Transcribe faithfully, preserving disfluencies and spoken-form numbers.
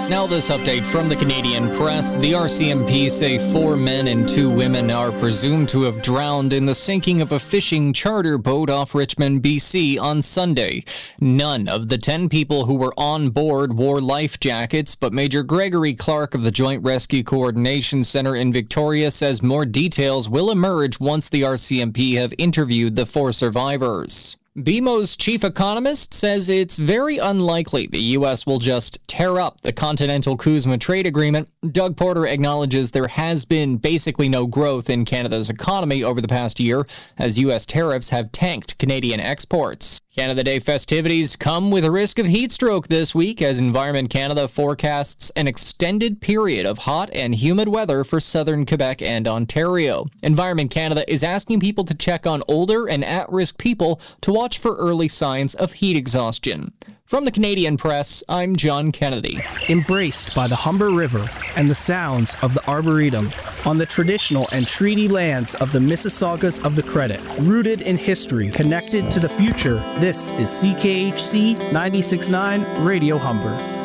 Now this update from the Canadian Press. The R C M P say four men and two women are presumed to have drowned in the sinking of a fishing charter boat off Richmond, B C on Sunday. None of the ten people who were on board wore life jackets, but Major Gregory Clark of the Joint Rescue Coordination Centre in Victoria says more details will emerge once the R C M P have interviewed the four survivors. B M O's chief economist says it's very unlikely the U S will just tear up the Continental Kuzma trade agreement. Doug Porter acknowledges there has been basically no growth in Canada's economy over the past year as U S tariffs have tanked Canadian exports. Canada Day festivities come with a risk of heat stroke this week as Environment Canada forecasts an extended period of hot and humid weather for southern Quebec and Ontario. Environment Canada is asking people to check on older and at-risk people to watch for early signs of heat exhaustion. From the Canadian Press, I'm John Kennedy. Embraced by the Humber River and the sounds of the Arboretum, on the traditional and treaty lands of the Mississaugas of the Credit, rooted in history, connected to the future, this is C K H C ninety-six point nine Radio Humber.